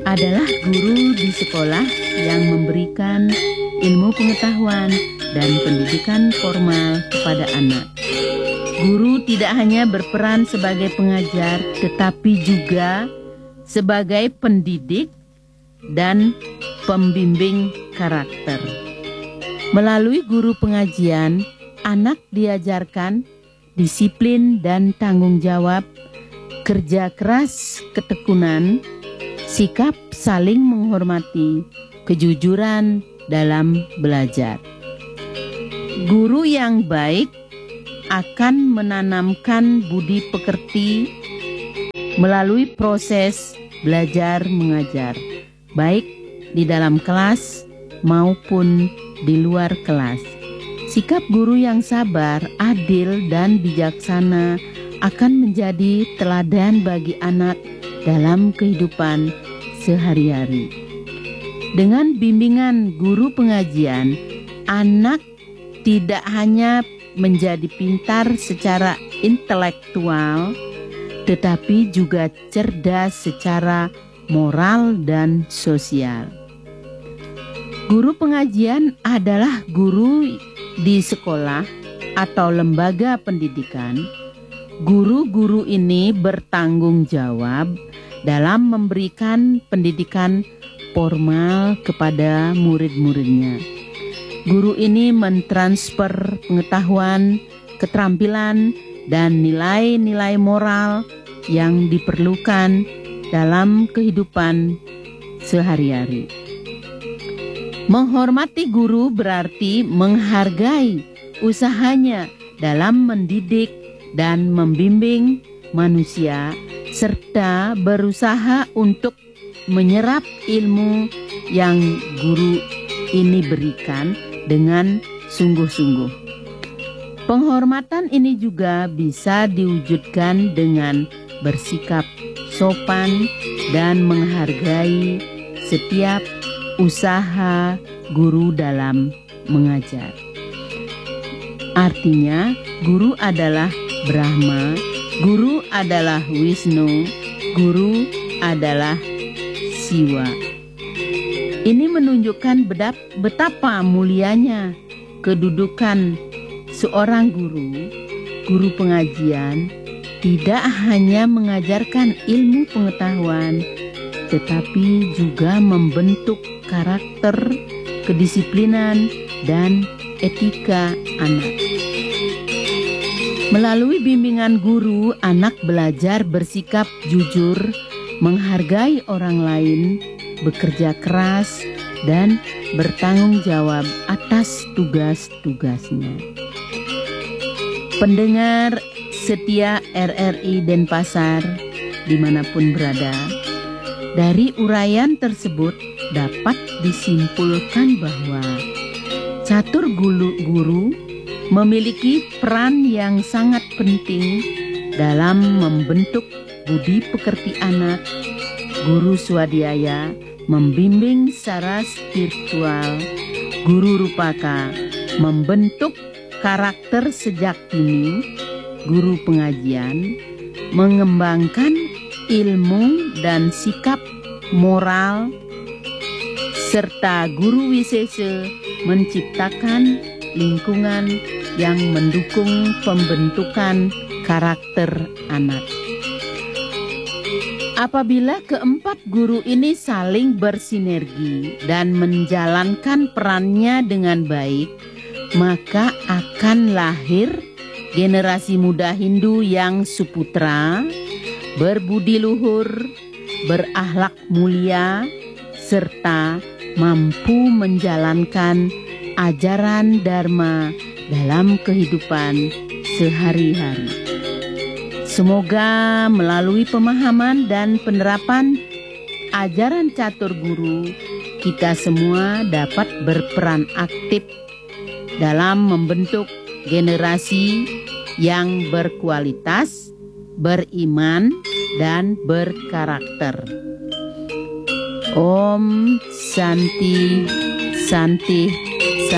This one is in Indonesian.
adalah guru di sekolah yang memberikan ilmu pengetahuan dan pendidikan formal kepada anak. Guru tidak hanya berperan sebagai pengajar, tetapi juga sebagai pendidik dan pembimbing karakter. Melalui guru pengajian, anak diajarkan disiplin dan tanggung jawab, kerja keras, ketekunan, sikap saling menghormati, kejujuran dalam belajar. Guru yang baik akan menanamkan budi pekerti melalui proses belajar mengajar, baik di dalam kelas maupun di luar kelas. Sikap guru yang sabar, adil, dan bijaksana akan menjadi teladan bagi anak dalam kehidupan sehari-hari. Dengan bimbingan guru pengajian, anak tidak hanya menjadi pintar secara intelektual, tetapi juga cerdas secara moral dan sosial. Guru pengajian adalah guru di sekolah atau lembaga pendidikan. Guru-guru ini bertanggung jawab dalam memberikan pendidikan formal kepada murid-muridnya. Guru ini mentransfer pengetahuan, keterampilan, dan nilai-nilai moral yang diperlukan dalam kehidupan sehari-hari. Menghormati guru berarti menghargai usahanya dalam mendidik dan membimbing manusia, serta berusaha untuk menyerap ilmu yang guru ini berikan dengan sungguh-sungguh. Penghormatan ini juga bisa diwujudkan dengan bersikap sopan dan menghargai setiap usaha guru dalam mengajar. Artinya, guru adalah Brahma, guru adalah Wisnu, guru adalah Siwa. Ini menunjukkan betapa mulianya kedudukan seorang guru pengajian tidak hanya mengajarkan ilmu pengetahuan, tetapi juga membentuk karakter, kedisiplinan, dan etika anak. Melalui bimbingan guru, anak belajar bersikap jujur, menghargai orang lain, bekerja keras, dan bertanggung jawab atas tugas-tugasnya. Pendengar setia RRI Denpasar dimanapun berada, dari uraian tersebut dapat disimpulkan bahwa catur guru memiliki peran yang sangat penting dalam membentuk budi pekerti anak. Guru swadhyaya membimbing secara spiritual, guru rupaka membentuk karakter sejak dini, guru pengajian mengembangkan ilmu dan sikap moral, serta guru wisesa menciptakan lingkungan yang mendukung pembentukan karakter anak. Apabila keempat guru ini saling bersinergi dan menjalankan perannya dengan baik, maka akan lahir generasi muda Hindu yang suputra, berbudi luhur, berakhlak mulia, serta mampu menjalankan ajaran Dharma dalam kehidupan sehari-hari. Semoga melalui pemahaman dan penerapan ajaran catur guru, kita semua dapat berperan aktif dalam membentuk generasi yang berkualitas, beriman, dan berkarakter. Om Santi Santi